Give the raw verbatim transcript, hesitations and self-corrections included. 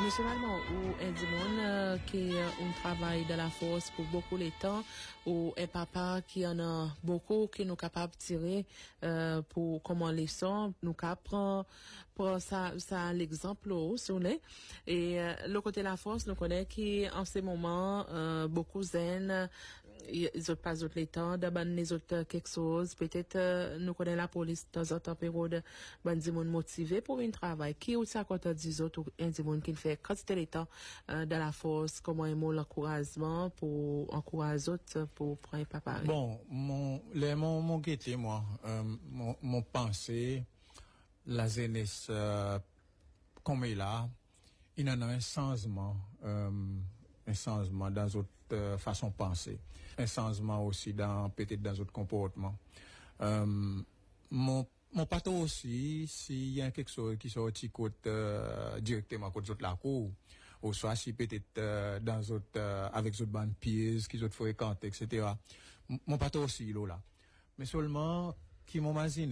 Monsieur Malmont, ou un dimon euh, qui euh, on travaille de la force pour beaucoup de temps, ou un papa qui en a beaucoup qui nous capable de tirer euh, pour comment les sons, nous capable pour ça ça l'exemple aussi on est et euh, le côté de la force nous connaît qui en ces moments euh, beaucoup zen ils ont pas autres les temps de ban les autres quelque chose peut-être euh, nous connaît la police dans autre période ban di monde motivé pour un travail qui ou ça quand on dit autres un di monde qui fait quand c'était les temps euh, de la force comment un mot l'encouragement pour encourager autres pour prendre papa. Bon, mon les mon mon guetté moi euh, mon mon pensée la jeunesse euh, comme est là, il y en a un changement euh, un changement dans notre euh, façon de penser, un changement aussi dans peut-être dans notre comportement. Euh, mon mon patron aussi, s'il y a quelque chose qui sorti côté euh, directement côté la cour, ou soit si peut-être euh, dans autres euh, avec autres bandes pièges qui autres fréquentent, et cetera. Mon patron aussi il est là, mais seulement qui m'imagine